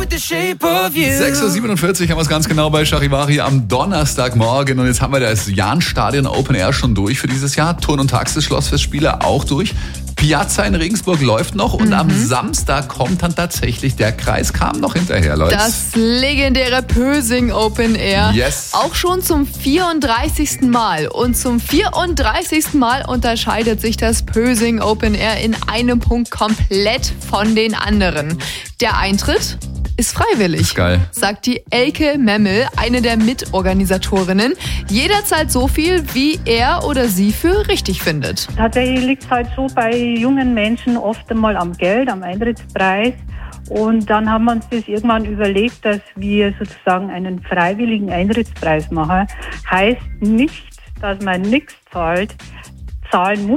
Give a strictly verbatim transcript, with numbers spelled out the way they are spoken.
sechs Uhr siebenundvierzig haben wir es ganz genau bei Charivari am Donnerstagmorgen. Und jetzt haben wir das Jahnstadion Open Air schon durch für dieses Jahr. Turn- und Taxis-Schlossfestspiele auch durch. Piazza in Regensburg läuft noch und mhm. am Samstag kommt dann tatsächlich der Kreiskam noch hinterher, Leute. Das legendäre Pösing Open Air. Yes. Auch schon zum vierunddreißigsten Mal. Und zum vierunddreißigsten Mal unterscheidet sich das Pösing Open Air in einem Punkt komplett von den anderen. Der Eintritt ist freiwillig, ist geil. Sagt die Elke Memmel, eine der Mitorganisatorinnen. Jeder zahlt so viel, wie er oder sie für richtig findet. Tatsächlich liegt es halt so bei jungen Menschen oft einmal am Geld, am Eintrittspreis. Und dann haben wir uns das irgendwann überlegt, dass wir sozusagen einen freiwilligen Eintrittspreis machen. Heißt nicht, dass man nichts zahlt, zahlen muss.